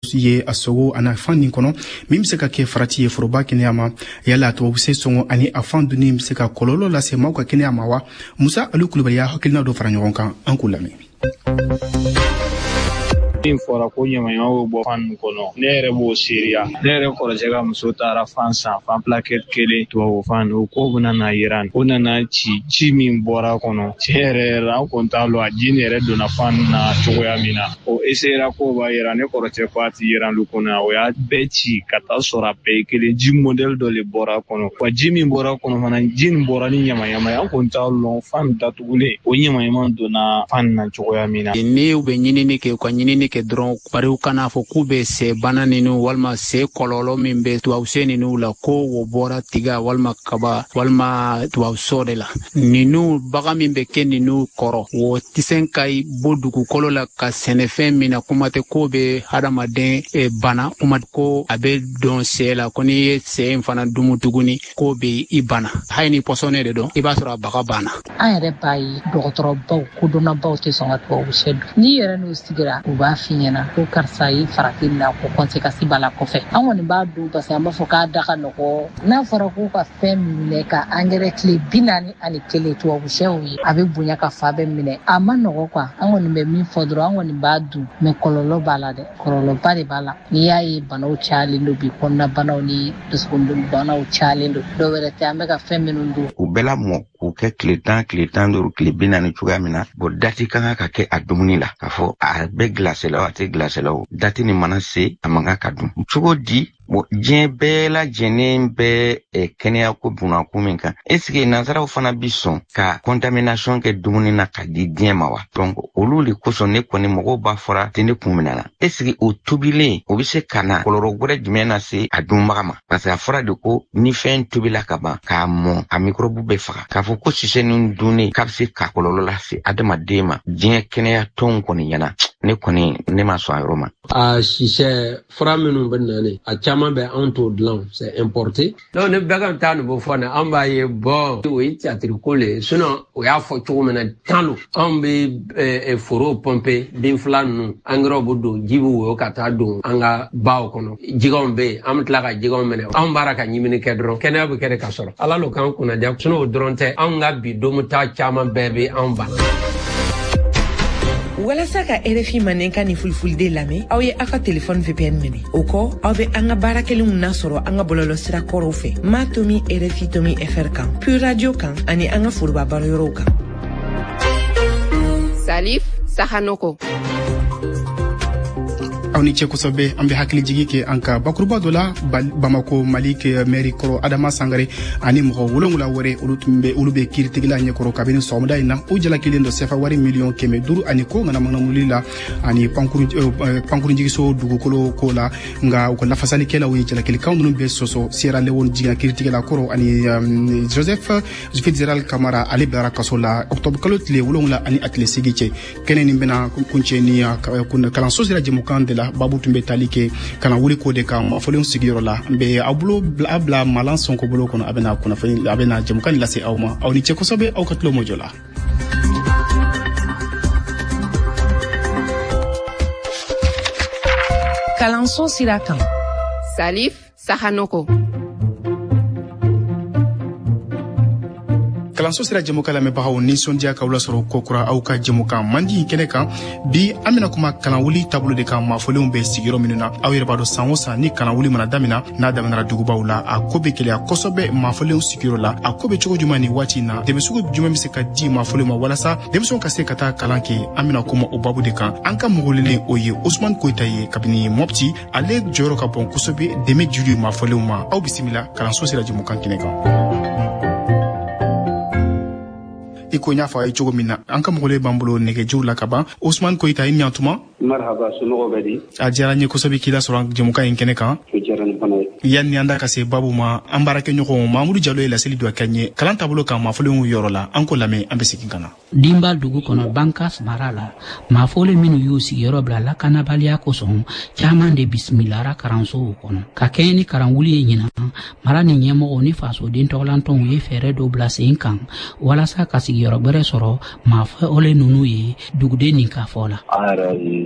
ye a sogo ana fan nin kɔnɔ min bɛ se ka kɛ farati ye foroba kɛnɛya ma yala tubabu se sɔngɔ ani a fan dunni bɛ se ka kɔlɔlɔ lase maaw ka kɛnɛya ma wa Musa Ali Kulubali y'a hakilina dɔ fara ɲɔgɔn kan an k'u lamɛn. Min fɔra ko ɲamaɲamaw bɔ fan kɔnɔ ne yɛrɛ b'o seereya ne yɛrɛ kɔrɔcɛ ka muso taara fan san fan plaquette kelen tubabu fan o ko bɛna na yira o nana ci min bɔra kɔnɔ tiɲɛ yɛrɛ an kun t'a lɔ a ji ni yɛrɛ donna fan na cogoya min na o essayera ko b'a yira ne kɔrɔcɛ ko a ti yira lu kɔnɔ o y'a bɛɛ ci ka taa sɔrɔ a bɛɛ kelen ji modèle dɔ le bɔra kɔnɔ wa ji min bɔra kɔnɔ fana ji nin bɔra ni ɲamaɲama an kun t'a lɔ fan datugulen o ɲamaɲama donna fan na cogoya min na ni u bɛ ɲinini kɛ u ka ɲinini kɛ dɔrɔn bari u kana fɔ k'u bɛ se bana ninnu walima se kɔlɔlɔ min bɛ tubabuse ninnu la ko o bɔra tiga walima kaba walima tubabusɔ de la ninnu bagan min bɛ kɛ ninnu kɔrɔ o tɛ se ka bɔ dugukolo la ka sɛnɛfɛn min na kuma tɛ ko bɛ hadamaden bana kuma ko a bɛ dɔn sɛ la ko n'i ye sɛ in fana dumu tuguni ko bɛ i bana hali ni pɔsɔnɛ de dɔn i b'a sɔrɔ a baga banna. An yɛrɛ b'a ye dɔgɔtɔrɔbaw kodɔnnabaw tɛ sɔn ka tubabusɛ dun n'i yɛrɛ n'u sigira u b'a f'i ɲɛna ko karisa ye farati na ko conséquence b'a la kɔfɛ an kɔni b'a dun parce que an b'a fɔ k'a da ka nɔgɔ n'a fɔra k'u ka fɛn minɛ ka engrais tile 41 tubabusɛw ye a bɛ bonya ka fa bɛ minɛ a ma nɔgɔ quoi an kɔni bɛ min fɔ dɔrɔn an kɔni b'a dun mais kɔlɔlɔ b'a la dɛ kɔlɔlɔba de b'a la n'i y'a ye banaw cayalen don bi kɔnɔna banaw ni dusukundimi banaw cayalen don dɔw wɛrɛ tɛ an bɛ ka fɛn minnu dun u bɛɛ lamɔ k'u kɛ tile 10 tile 15 tile 40 cogoya min na bon dati kan ka kɛ a dumuni la k'a fɔ a bɛ glacé la a tɛ glacé la dati ni mana se a man ka dun cogo di diɲɛ bɛɛ lajɛlen bɛ kɛnɛya ko bunako min kan est-ce que nansaraw fana bi sɔn ka contamination kɛ dumuni na ka di diɲɛ ma wa donc olu de kosɔn ne kɔni mɔgɔw b'a fɔra tɛ ne kun minɛ na est-ce que o tobilen o bɛ se ka na kɔlɔlɔ wɛrɛ jumɛn na se a dunbaga ma parce que a fɔra de ko ni fɛn tobila ka ban k'a mɔn a microbe bɛ faga k'a fɔ ko sisɛ nin dunnen k'a bɛ se ka kɔlɔlɔ lase adamaden ma diɲɛ kɛnɛya tɔnw kɔni ɲɛna ne kɔni ne ma sɔn a yɔrɔ ma. A sisɛ fura minnu bɛ nani a caman bɛ anw t'o dilan c'est importé donc ne bɛɛ ka taa nin bɔ fɔ ne an b'a ye bɔn o ye tiyatiriko le sinon o y'a fɔ cogo min na tan don anw bɛ foro pɔmpe den fila ninnu engrais bɛ don ji bɛ woyo ka taa don an ka baw kɔnɔ jɛgɛw bɛ yen an bɛ tila ka jɛgɛw minɛ anw b'ara ka ɲimini kɛ dɔrɔn kɛnɛya bɛ kɛ de ka sɔrɔ ala l'o k'an kunnaja sinon o dɔrɔn tɛ anw ka bi domuta caman bɛɛ bɛ anw bana. Walasa ka RFI manenka ni fulfulde lamɛn aw ye aw ka téléphone VPN minɛ o kɔ aw bɛ an ka baarakɛlenw nasɔrɔ an ka bɔlɔlɔsira kɔrɔw fɛ ma tomi RFI tomi FR kan Pure Radio kan ani an ka foroba barayɔrɔw kan. Salif Sahanoko aw ni cɛ kosɛbɛ an bɛ hakili jigi kɛ an ka bakuruba dɔ la Bamako Mali kɛ maire kɔrɔ Adama Sangare ani mɔgɔ 7 wɛrɛ olu bɛ kiiritigila ɲɛkɔrɔ kabini sɔgɔmada in na o jalakelen dɔ sefa wari miliyɔn 500 ani ko ŋanamunamuli la ani pankurunjigiso dugukolo ko la nka u ka lafasalikɛlaw ye jalakilikan ninnu bɛ sɔsɔ Sierra Leone jiginna kiiritigila kɔrɔ ani Joseph Fitzgerald Camara ale bilara kaso la octobre kalo tile 7 ani a tile 8 cɛ kɛnɛ nin bɛna kuncɛ ni kalanso sera jɛmukan de la babu tun bɛ tali kɛ kana wuli ko de kan mafɔlenw sigiyɔrɔ la n bɛ a bila Malan Sonko bolo kɔnɔ a bɛna kunnafoni a bɛna jɛmukan lase aw ma aw ni cɛ kosɛbɛ aw ka tulo mɔjɔ la. Kalanso sira kan Salif Sahanoko kalanso sira jɛmukan lamɛnbagaw nisɔndiya k'aw lasɔrɔ kokura aw ka jɛmukan mandi kɛnɛ kan bi an bɛna kuma kalanwuli taabolo de kan mafɔlenw bɛ sigiyɔrɔ minnu na aw yɛrɛ b'a dɔn san o san ni kalanwuli mana damina n'a daminɛra dugubaw la a ko bɛ gɛlɛya kosɛbɛ mafɔlenw sigiyɔrɔ la a ko bɛ cogo jumɛn nin waati in na dɛmɛ sugu jumɛn bɛ se ka di mafɔlenw ma walasa denmisɛnw ka se ka taa kalan kɛ an bɛna kuma o babu de kan an ka mɔgɔlilen o ye Usman Koyita ye kabini Mopti ale jɔyɔrɔ ka bon kosɛbɛ dɛmɛ juli mafɔlenw ma aw bisimila kalanso sira jɛmukan kɛnɛ kan. Iko nya fa ay cogo min na an ka mɔgɔlen b'an bolo nɛgɛjuru la ka ban Usman Koyita i ɲantuma marhaba somɔgɔw bɛ di a diyara n ye kosɛbɛ k'i lasɔrɔ jɛmukan in kɛnɛ kan o diyara n fana ye yanni an da ka se babu ma an baarakɛɲɔgɔn Mamudu Jalo ye laseli dɔ kɛ ɲɛ kalan taabolo kan mafɔlenw yɔrɔ la an ko lamɛn an bɛ segin ka na Dimba dugu kɔnɔ Bankas mara la mafɔlen minnu y'u sigiyɔrɔ bila lakanabaliya kosɔn caman de bisimilara karansow kɔnɔ ka kɛɲɛ ni karanwuli ye ɲinan mara ni ɲɛmɔgɔw ni fasoden tɔgɔlantɔnw ye fɛɛrɛ dɔw bila sen kan walasa ka sigiyɔrɔ bɛrɛ sɔrɔ mafɔlen ninnu ye duguden nin ka fɔ la an yɛrɛ ye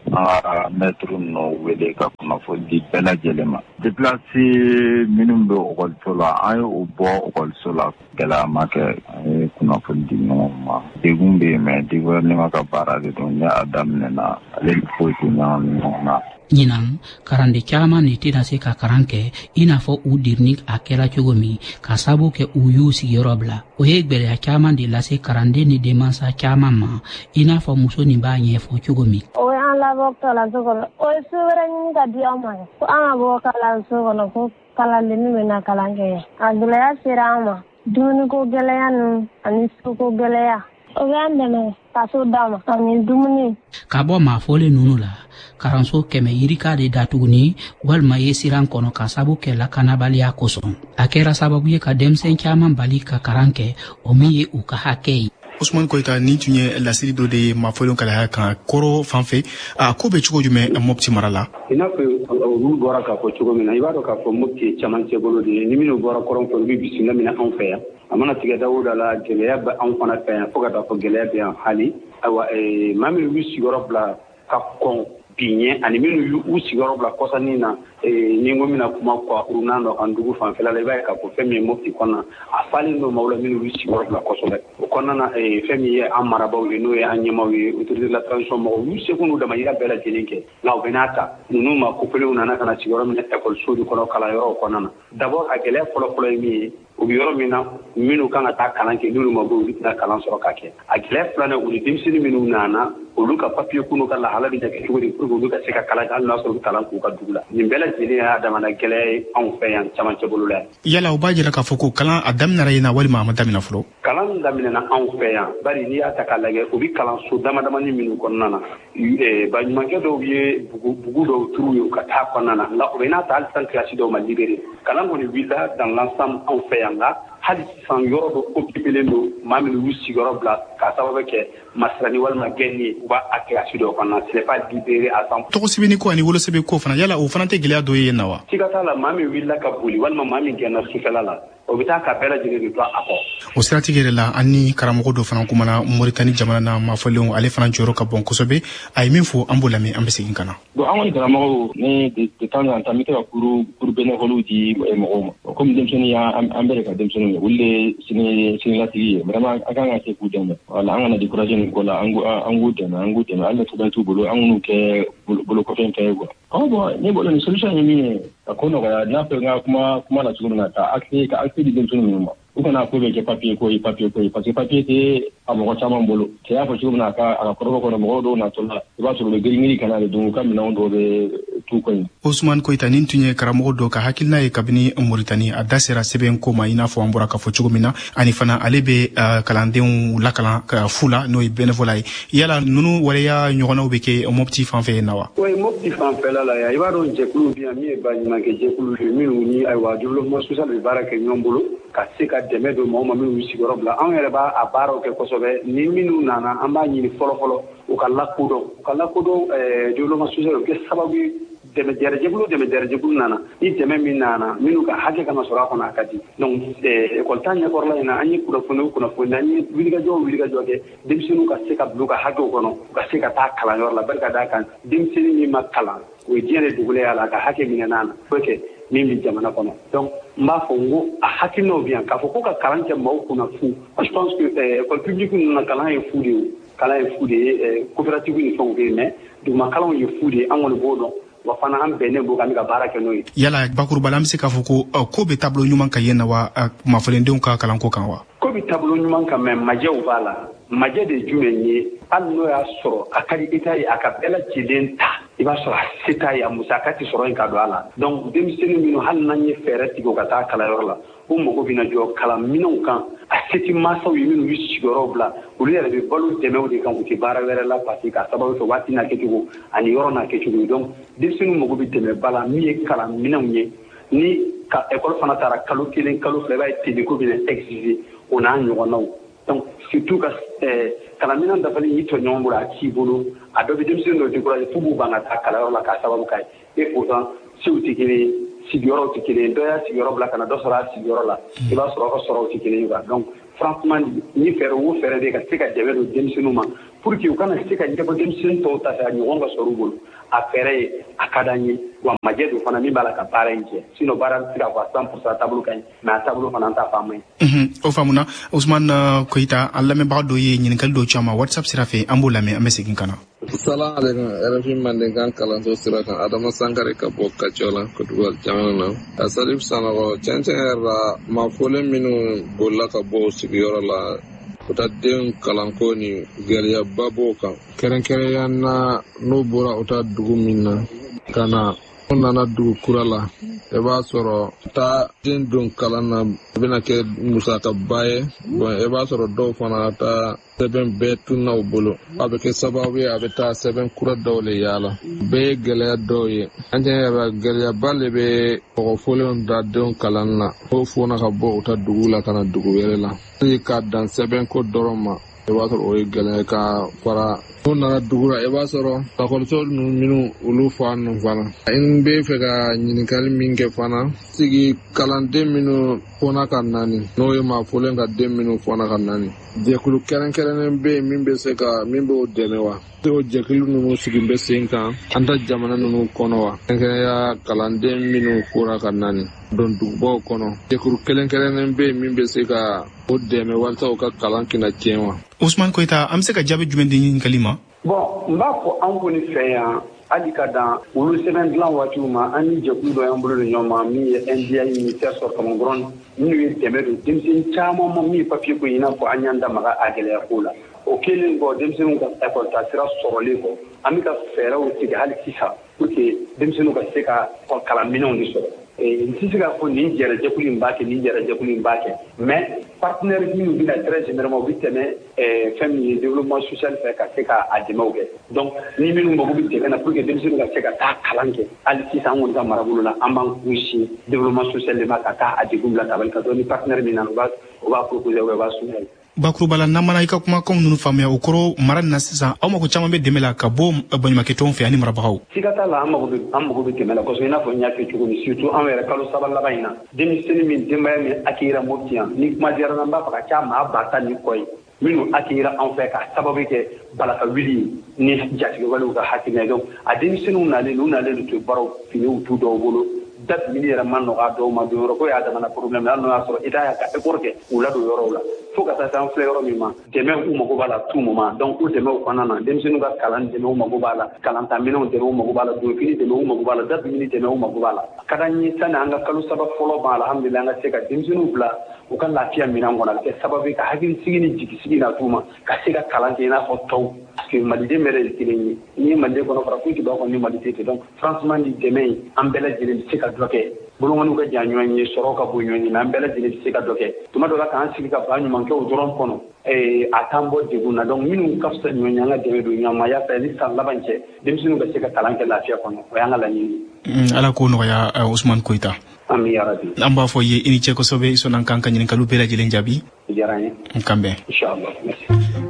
maître no wele ka kunnafoni bɛɛ lajɛlen ma déplacé minnu bɛ okɔliso la an ye o bɔ okɔliso la gɛlɛya ma kɛ an ye kunnafoni di ɲɔgɔn ma degun bɛ yen mɛ gouvernement ka baara de don n'a daminɛna ale ni foyi tɛ ɲagami ɲɔgɔn na. ɲinan karande caman de tɛna se ka karan kɛ i n'a fɔ u dirinin a kɛra cogo min ka sabu kɛ u y'u sigiyɔrɔ bila o ye gwɛlɛya caman de lase karanden ni denmansa caman ma i n'a fɔ muso nin b'a ɲɛfɔ cogo min. o ye an labɔ kalanso kɔnɔ o ye su wɛrɛ ɲini ka di an ma ko an ka bɔ kalanso kɔnɔ ko kalandennin bɛna kalan kɛ a gɛlɛya sera an ma dumuniko gɛlɛya ninnu ani suko gɛlɛya o bɛ an dɛmɛ ka so d'a ma ani dumuni. ka bɔ maafɔlen ninnu la karanso 100 yirika de datuguni walima ye siran kɔnɔ ka sabu kɛ lakanabaliya kosɔn a kɛra sababu ye ka denmisɛn caman bali ka karan kɛ o min ye u ka hakɛ ye. Ousmane Koita ni tun ye lasiri dɔ de ye maafɔlenw kalaya kan kɔrɔ fan fɛ a ko bɛ cogo jumɛn Mopti mara la. I n'a fɔ olu bɔra k'a fɔ cogo min na i b'a dɔn k'a fɔ Mopti ye camancɛ bolo de ye ni minnu bɔra kɔrɔn fɛ olu bɛ bisimila minɛ anw fɛ yan a mana tigɛ Dawuda la gɛlɛya bɛ anw fana fɛ yan fo ka taa fɔ gɛlɛya bɛ yan hali ayiwa maa minnu y'u sigiyɔrɔ bila ka kɔn bi ɲɛ ani minnu y'u sigiyɔrɔ bila kɔsannin na ni n ko bɛna kuma kwa urunan dɔ kan dugu fanfɛla la i b'a ye k'a fɔ fɛn min ye Mopti kɔnɔna a falen don maaw la minnu y'u sigiyɔrɔ bila kosɛbɛ o kɔnɔna na fɛn min ye an marabaw ye n'o ye an ɲɛmaw ye autorité de la transition mɔgɔw y'u seko n'u damayira bɛɛ lajɛlen kɛ nka u bɛ n'a ta ninnu ma kopelenw nana ka na sigiyɔrɔ minɛ ekɔliso de kɔnɔ kalanyɔrɔw kɔnɔna na d'abord a gɛlɛya fɔlɔfɔlɔ ye min ye u bɛ yɔrɔ min na minnu kan ka taa kalan kɛ n'olu ma bɔ olu tɛna kalan sɔrɔ ka kɛ a gɛlɛya filanan u ni denmisɛnnin minnu nana olu ka papiye ko n'u ka lahala bɛ kɛ cogo di pour que olu ka se ka kalan kɛ hali n'a sɔrɔ u bɛ kalan k'u ka dugu la nin bɛɛ lajɛlen y'a damana gɛlɛya ye anw fɛ yan camancɛ bolo la yan. yala u b'a jira k'a fɔ ko kalan a daminɛra yen na walima a ma daminɛ fɔlɔ. kalan daminɛna anw fɛ yan bari n'i y'a ta k'a lajɛ u bɛ kalanso damadamani minnu kɔnɔna na baɲumankɛ dɔw ye bugu dɔw turu ye u ka taa kɔnɔna na nka u bɛ n'a ta hali san kilasi dɔw ma libéré kalan kɔni wulila dans l'ensemble anw fɛ yan nka hali sisan yɔrɔ dɔ occupélen don maa minnu y'u sigiyɔrɔ bila k'a sababu kɛ masirani walima gɛnni ye u b'a a kilasi dɔw kɔnɔna ce n'est pas libéré à 100%. tɔgɔ sɛbɛnni ko ani wolosɛbɛn ko fana yala o fana tɛ gɛlɛya dɔ ye yen na wa. siga t'a la maa min wulila ka boli walima maa min gɛnna sufɛla la o bɛ taa ka bɛɛ lajɛlen de to a kɔ. o siratigɛ yɛrɛ la an ni karamɔgɔ dɔ fana kumana Moritani jamana na maafɔlenw ale fana jɔyɔrɔ ka bon kosɛbɛ a ye min fɔ an b'o lamɛn an bɛ segin ka na. bon an kɔni karamɔgɔw ni de temps en temps n bɛ kɛ ka kuru bénévoles di mɔgɔw ma comme denmisɛnnin y'an bɛɛ de ka denmisɛnninw ye olu de sinilatigi ye vraiment a kan ka se k'u dɛmɛ wala an kana décourager nin ko la an k'u dɛmɛ hali ni fɛn t'u bolo an k'u kɛ bolokɔfɛn fɛn ye quoi. bon ne bolo ni solution ye min ye ka ko nɔgɔya n'a fɛ n ka kuma la cogo min na ka accès di denmisɛnninw minnu ma u kana ko bɛ kɛ papier ko ye parce que papier tɛ a mɔgɔ caman bolo cɛ y'a fɔ cogo min na a ka kɔrɔfɔ kɔnɔ mɔgɔw dɔw natɔ la i b'a sɔrɔ u bɛ girin ka na de don u ka minɛnw dɔw bɛ t'u kɔ yen. Ousmane Koita nin tun ye karamɔgɔ dɔ ka hakilina ye kabini Moritani a da sera sɛbɛn ko ma i n'a fɔ an bɔra k'a fɔ cogo min na ani fana ale bɛ kalandenw lakalan fu la n'o ye bénévolat ye yala ninnu waleya ɲɔgɔnnaw bɛ kɛ Mopti fan fɛ yen na wa. oui Mopti fanfɛla la yan i b'a dɔn jɛkulu bɛ yan min ye baɲumankɛ jɛkulu ye minnu ni ayiwa développement social bɛ baara kɛ ɲɔgɔn bolo ka se ka dɛmɛ don mɔgɔw ma minnu y'u sigiyɔrɔ bila anw yɛrɛ b'a baaraw kɛ kosɛbɛ ni minnu nana an b'a ɲini fɔlɔfɔlɔ u ka lakodɔn développement social o kɛ sababu ye dɛmɛjɛkulu nana ni dɛmɛ min nana minnu ka hakɛ kan ka sɔrɔ a kɔnɔ a ka di donc école ta ɲɛkɔrɔla in na an ye kunnafoni an ye wulikajɔ kɛ denmisɛnninw ka se ka bila u ka hakɛw kɔnɔ u ka se ka taa kalanyɔrɔ la bari ka d'a kan denmisɛnnin min ma kalan o ye diɲɛ de dogolen y'a la a ka hakɛ minɛ n'a na fo kɛ min bɛ jamana kɔnɔ donc n b'a fɔ n ko a hakilinaw bɛ yan k'a fɔ ko ka kalan kɛ maaw kunna fu je pense que école publique ninnu na kalan ye fu de ye kalan ye fu de ye coopérative ni fɛnw bɛ yen mais duguma kalanw ye fu de ye an kɔni b'o dɔn wa fana an bɛnnen b'o kan ka baara kɛ n'o ye. yala bakuruba la an bɛ se k'a fɔ ko bɛ taabolo ɲuman kan yen na wa maafɔlendenw ka kalanko kan wa. ko bɛ taabolo ɲuman kan mɛ majɛw b'a la majɛ de ye jumɛn ye hali n'o y'a sɔrɔ a ka di État ye a ka bɛɛ lajɛlen ta i b'a sɔrɔ a se t'a ye a musaka tɛ sɔrɔ yen ka don a la donc denmisɛnnin minnu hali n'an ye fɛɛrɛ tigɛ u ka taa kalanyɔrɔ la u mago bɛna jɔ kalanminɛnw kan a se tɛ mansaw ye minnu y'u sigiyɔrɔw bila olu yɛrɛ bɛ balo dɛmɛw de kan u tɛ baara wɛrɛ la parce que k'a sababu kɛ waati n'a kɛcogo ani yɔrɔ n'a kɛcogo ye donc denmisɛnninw mago bɛ dɛmɛba la min ye kalanminɛnw ye ni ka école fana taara kalo kelen kalo fila i b'a ye teniko bɛna exiger o n'a ɲɔgɔnnaw donc surtout ka kalanminɛn dafalen y'i tɔ ɲɔgɔn bolo a t'i bolo a dɔ bɛ denmisɛnnin dɔ décourager f'u b'u ban ka taa kalanyɔrɔ la k'a sababu k'a ye et pourtant sew tɛ kelen ye sigiyɔrɔw tɛ kelen ye dɔ y'a sigiyɔrɔ bila ka na dɔ sɔrɔ a sigiyɔrɔ la i b'a sɔrɔ aw ka sɔrɔw tɛ kelen ye quoi donc franchement ni fɛɛrɛ o fɛɛrɛ de ka se ka dɛmɛ don denmisɛnninw ma pour que u kana se ka ɲɛbɔ denmisɛnnin tɔw ta fɛ a ɲɔgɔn ka sɔrɔ u bolo a fɛɛrɛ ye a ka d'an ye wa majɛ do fana min b'a la ka baara in kɛ sinon baara tɛ se ka fɔ a 100% taabolo ka ɲi mais a taabolo fana an t'a fɔ a man ɲi. O faamuna Usman Koyita an lamɛnbaga dɔ ye ɲininkali dɔ ci an ma WhatsApp sira fɛ an b'o lamɛn an bɛ segin ka na. Salam alaikum RFI Mandenkan kalanso sira kan Adama Sankare ka bɔ Kacɔla Côte jamana na a Salif Sanogo cɛncɛn yɛrɛ la maafolen minnu bolila ka bɔ sigiyɔrɔ la u ta den kalanko ni gɛlɛyaba b'o kan kɛrɛnkɛrɛnya na n'o bɔra u ta dugu min na ka na o nana dugu kura la i b'a sɔrɔ ta den don kalan na i bɛna kɛ musakaba ye bon i b'a sɔrɔ dɔw fana ta sɛbɛn bɛɛ tunna u bolo a bɛ kɛ sababu ye a bɛ taa sɛbɛn kura dɔw le yaala bɛɛ ye gɛlɛya dɔw ye an cɛ yɛrɛ gɛlɛyaba le bɛ mɔgɔfɔlenw da denw kalan na o fona ka bɔ u ta dugu la ka na dugu wɛrɛ la hali ka dan sɛbɛn ko dɔrɔn ma i b'a sɔrɔ o ye gɛlɛya ka fara o nana dugu la i b'a sɔrɔ lakɔliso ninnu minnu olu fa ninnu fana n bɛ fɛ ka ɲininkali min kɛ fana sigi kalanden minnu fɔna ka naani n'o ye maafolen ka den minnu fɔna ka naani jɛkulu kɛrɛnkɛrɛnnen bɛ yen min b'o dɛmɛ wa o jɛkulu ninnu sigi bɛ sen kan an ta jamana ninnu kɔnɔ wa kɛrɛnkɛrɛnya kalanden minnu fɔra ka naani don dugubaw kɔnɔ jɛkulu kɛrɛnkɛrɛnnen bɛ yen min bɛ se ka o dɛmɛ walasa u ka kalan kina tiɲɛ wa. Usman Koyita an bɛ se ka jaabi jumɛn di ɲininkali ma. Bon n b'a fɔ an kɔni fɛ yan hali ka dan olu sɛbɛn dilan waatiw ma an ni jɛkulu dɔ y'an bolo de ɲɔgɔn ma min ye NDI ministère sɔrɔtɔmɔgɔrɔn minnu ye dɛmɛ don denmisɛnnin caman ma min ye papier ko in n'a fɔ an y'an da maga a gɛlɛya ko la o kɛlen kɔ denmisɛnninw ka école ta sira sɔrɔlen kɔ an bɛ ka fɛɛrɛw tigɛ hali sisan pour que denmisɛnninw ka se ka kalanminɛnw de sɔrɔ. N tɛ se k'a fɔ nin jɛra jɛkulu in b'a kɛ nin jɛra jɛkulu in b'a kɛ mais partenaire minnu bɛna très généralement u bɛ tɛmɛ fɛn min ye développement social fɛ ka se k'a dɛmɛw kɛ donc ni minnu mago bɛ dɛmɛ na pour que denmisɛnninw ka se ka taa kalan kɛ hali sisan an kɔni ka marabolo la an b'an kunsi développement social de ma ka taa a degun bila tabali kan donc ni partenaire min na o b'a proposer ou b'a soumettre. Bakurubala n'an mana i ka kumakanw ninnu faamuya o kɔrɔ mara nin na sisan aw mako caman bɛ dɛmɛ la ka bɔ baɲumankɛtɔnw fɛ ani marabagaw. Siga t'a la an mago bɛ dɛmɛ la kosɛbɛ i n'a fɔ n y'a fɔ cogo min surtout an yɛrɛ kalo saba laban in na denmisɛnnin min denbaya min accueillir Mopti yan ni kuma diyara n b'a fɛ ka kɛ maa ba tan ni kɔ ye minnu accueillir anw fɛ ka sababu kɛ balaka wuli ni jatigɛwalew ka hakilina ye donc a denmisɛnninw nalen u nalen to baaraw finiw t'u dɔw bolo date min yɛrɛ ma nɔgɔ dɔw ma don yɔrɔ ko y'a damana problème hali n'o y'a sɔrɔ État y'a ka effort kɛ u ladon yɔrɔw la fo ka taa se an filɛ yɔrɔ min ma dɛmɛ u mago b'a la tout moment donc o dɛmɛw kɔnɔna na denmisɛnninw ka kalan dɛmɛ u mago b'a la kalantaminɛw dɛmɛ u mago b'a la donfini dɛmɛ u mago b'a la date min dɛmɛ u mago b'a la ka d'an ye sani an ka kalo saba fɔlɔ ban alhamdulilah an ka se ka denmisɛnninw bila u ka lafiya minɛn kɔnɔ a bɛ kɛ sababu ye ka hakilisigi ni jigisigi na t'u ma ka se ka kalan kɛ i n'a fɔ tɔw parce que maliden bɛɛ de kelen ye n'i ye maliden kɔnɔ fara foyi tɛ b'a kɔnɔ ni maliden tɛ donc franchement ni dɛmɛ in an bɛɛ lajɛlen bɛ se ka dɔ kɛ bolomaniw ka jan ɲɔgɔn ye sɔrɔ ka bon ɲɔgɔn ye mais an bɛɛ lajɛlen bɛ se ka dɔ kɛ tuma dɔ la k'an sigi ka ba ɲuman kɛ o dɔrɔn kɔnɔ a t'an bɔ degun na donc minnu ka fisa ɲɔgɔn ye an ka dɛmɛ don ɲɔgɔn ma yasa ni san laban cɛ denmisɛnninw ka se ka kalan kɛ lafiya kɔnɔ o y'an ka laɲini. Ala k'o nɔgɔya Usman Koyita. Ami yarabi. An b'a fɔ ye i ni cɛ kosɛbɛ i sɔnna kan ka ɲininkaliw bɛɛ lajɛlen jaabi. Diyara n ye. N kan bɛn. Inchallah. Merci.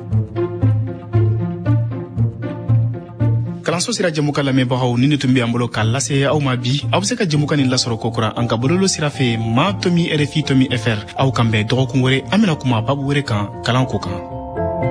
Kalanso sira jɛmukan lamɛnbagaw ni ne tun bɛ an bolo k'a lase aw ma bi aw bɛ se ka jɛmukan nin lasɔrɔ kokura an ka bɔlɔlɔ sira fɛ maa tomi RFI tomi FR aw kan bɛn dɔgɔkun wɛrɛ an bɛna kuma babu wɛrɛ kan kalan ko kan.